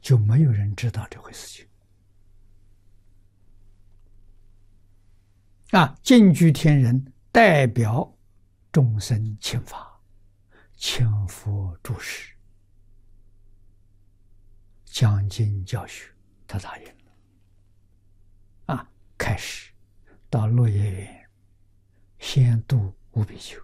就没有人知道这回事情。净居天人代表众生请法，请佛住世，讲经教学，他答应了。开始到落叶园，先度五比丘。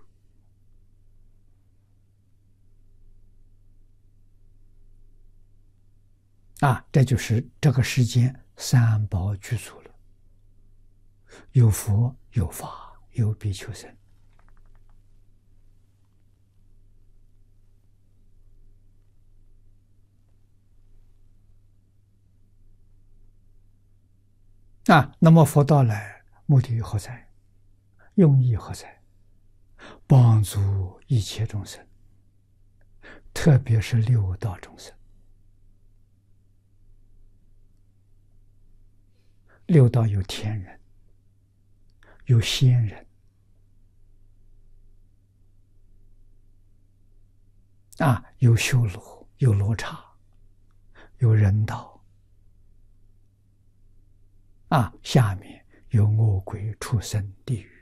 这就是这个时间三宝具足了，有佛有法有比丘僧。那么佛到来目的何在？用意何在？帮助一切众生，特别是六道众生。六道有天人，有仙人，有修罗，有罗刹，有人道，下面有恶鬼、畜生、地狱，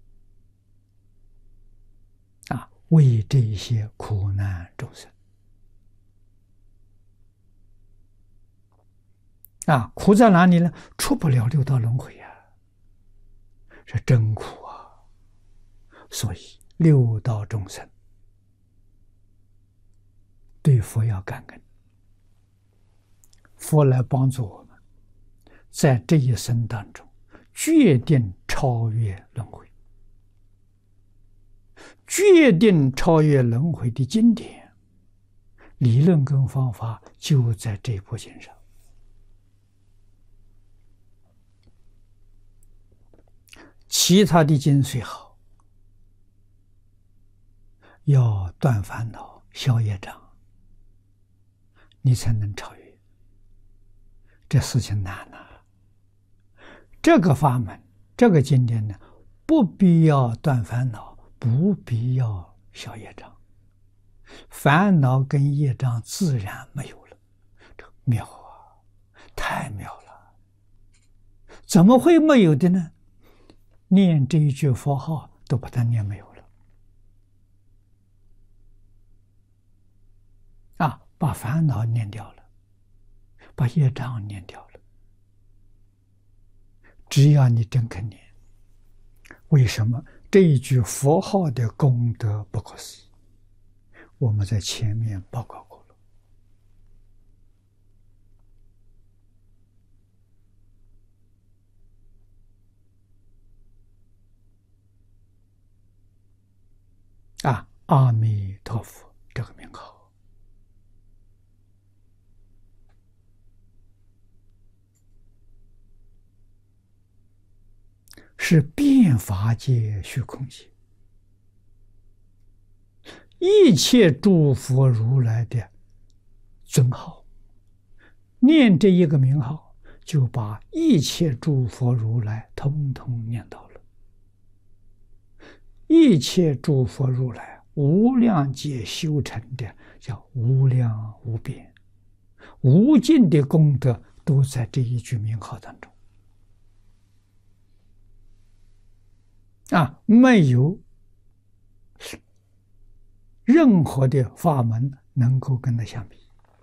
为这一些苦难众生。苦在哪里呢？出不了六道轮回是真苦所以六道众生对佛要感恩，佛来帮助我们，在这一生当中决定超越轮回。决定超越轮回的经典理论跟方法就在这部经上。其他的经虽好，要断烦恼、消业障，你才能超越。这事情难这个法门，这个经典呢，不必要断烦恼，不必要消业障，烦恼跟业障自然没有了。这妙太妙了！怎么会没有的呢？念这一句佛号都把它念没有了把烦恼念掉了，把业障念掉了。只要你真肯念，为什么这一句佛号的功德不可思议？我们在前面报告过了。阿弥陀佛这个名号是遍法界虚空界一切诸佛如来的尊号。念这一个名号，就把一切诸佛如来统统念到了。一切诸佛如来无量劫修成的叫无量无边无尽的功德，都在这一句名号当中没有任何的法门能够跟它相比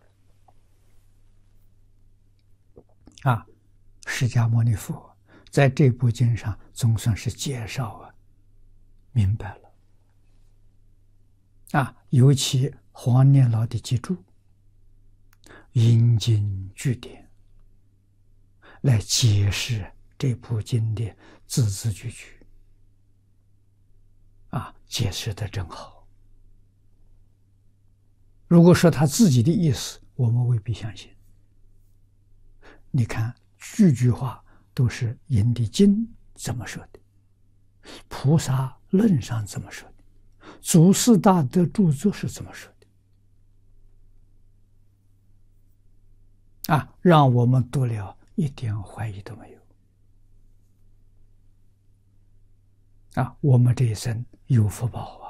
释迦牟尼佛在这部经上总算是介绍明白了尤其黄念老的记注引经据典来解释这部经的字字句句解释的真好。如果说他自己的意思，我们未必相信。你看句句话都是引的经怎么说的，菩萨论上怎么说的，祖师大德著作是怎么说的让我们读了一点怀疑都没有我们这一生有福报